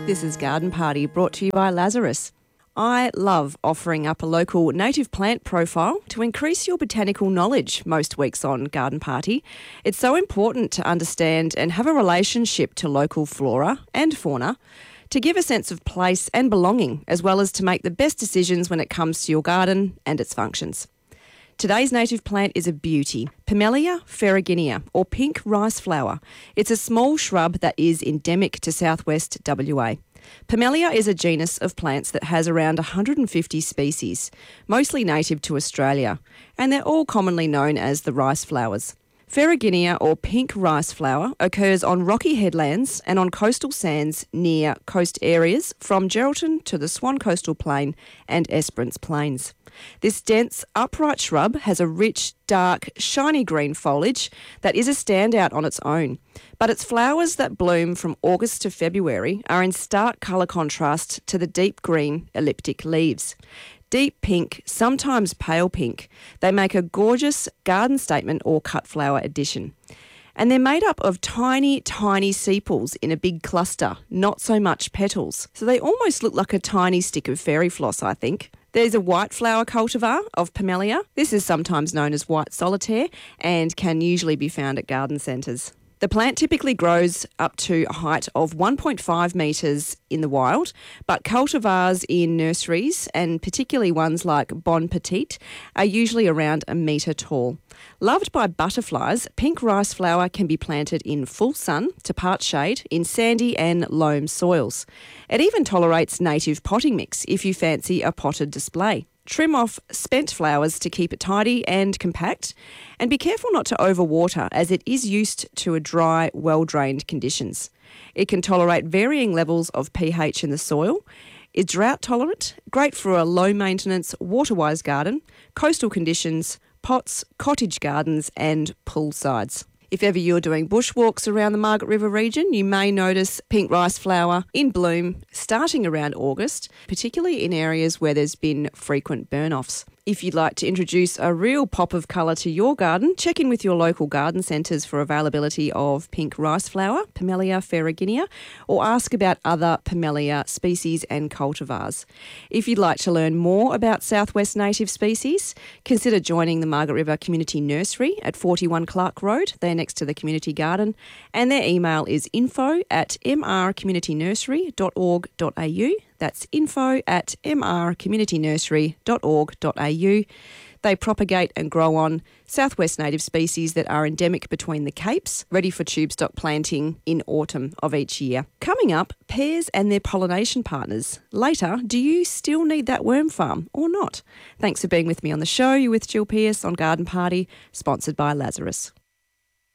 This is Garden Party, brought to you by Lazarus. I love offering up a local native plant profile to increase your botanical knowledge most weeks on Garden Party. It's so important to understand and have a relationship to local flora and fauna to give a sense of place and belonging, as well as to make the best decisions when it comes to your garden and its functions. Today's native plant is a beauty, Pimelia ferruginea, or pink rice flower. It's a small shrub that is endemic to southwest WA. Pimelia is a genus of plants that has around 150 species, mostly native to Australia, and they're all commonly known as the rice flowers. Ferruginea, or pink rice flower, occurs on rocky headlands and on coastal sands near coast areas from Geraldton to the Swan Coastal Plain and Esperance Plains. This dense, upright shrub has a rich, dark, shiny green foliage that is a standout on its own. But its flowers that bloom from August to February are in stark colour contrast to the deep green, elliptic leaves. Deep pink, sometimes pale pink, they make a gorgeous garden statement or cut flower addition. And they're made up of tiny, tiny sepals in a big cluster, not so much petals. So they almost look like a tiny stick of fairy floss, I think. There's a white flower cultivar of Pimelia. This is sometimes known as white solitaire and can usually be found at garden centres. The plant typically grows up to a height of 1.5 metres in the wild, but cultivars in nurseries, and particularly ones like Bon Petit, are usually around a metre tall. Loved by butterflies, pink rice flower can be planted in full sun to part shade in sandy and loam soils. It even tolerates native potting mix if you fancy a potted display. Trim off spent flowers to keep it tidy and compact, and be careful not to overwater as it is used to a dry, well-drained conditions. It can tolerate varying levels of pH in the soil, is drought tolerant, great for a low-maintenance, water-wise garden, coastal conditions, pots, cottage gardens and poolsides. If ever you're doing bushwalks around the Margaret River region, you may notice pink rice flower in bloom starting around August, particularly in areas where there's been frequent burn-offs. If you'd like to introduce a real pop of colour to your garden, check in with your local garden centres for availability of pink rice flower, Pimelia ferruginea, or ask about other Pimelia species and cultivars. If you'd like to learn more about Southwest native species, consider joining the Margaret River Community Nursery at 41 Clark Road. They're next to the community garden, and their email is info@mrcommunitynursery.org.au. That's info@mrcommunitynursery.org.au. They propagate and grow on southwest native species that are endemic between the Capes, ready for tube stock planting in autumn of each year. Coming up, pears and their pollination partners. Later, do you still need that worm farm or not? Thanks for being with me on the show. You're with Jill Pearce on Garden Party, sponsored by Lazarus.